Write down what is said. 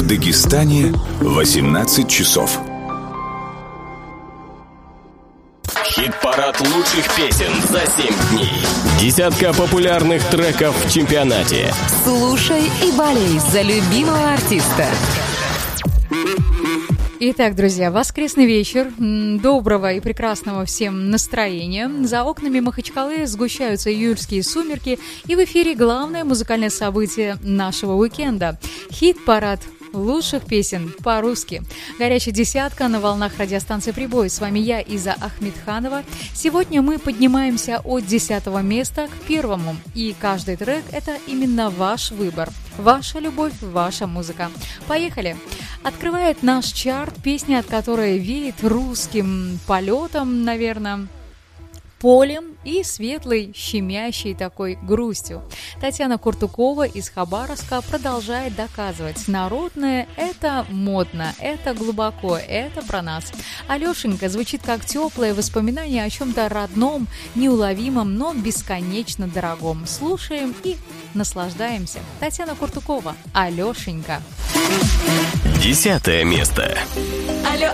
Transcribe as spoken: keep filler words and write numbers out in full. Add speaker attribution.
Speaker 1: В Дагестане восемнадцать часов.
Speaker 2: Хит-парад лучших песен за семь дней. Десятка популярных треков в чемпионате.
Speaker 3: Слушай и болей за любимого артиста.
Speaker 4: Итак, друзья, воскресный вечер. Доброго и прекрасного всем настроения. За окнами Махачкалы сгущаются июльские сумерки, и в эфире главное музыкальное событие нашего уикенда – хит-парад лучших песен по-русски. Горячая десятка на волнах радиостанции «Прибой». С вами я, Иза Ахмедханова. Сегодня мы поднимаемся от десятого места к первому. И каждый трек – это именно ваш выбор. Ваша любовь, ваша музыка. Поехали! Открывает наш чарт песня, от которой веет русским полетом, наверное, полем и светлой, щемящей такой грустью. Татьяна Куртукова из Хабаровска продолжает доказывать: народное – это модно, это глубоко, это про нас. Алешенька звучит как теплое воспоминание о чем-то родном, неуловимом, но бесконечно дорогом. Слушаем и наслаждаемся. Татьяна Куртукова, Алешенька.
Speaker 2: Десятое место.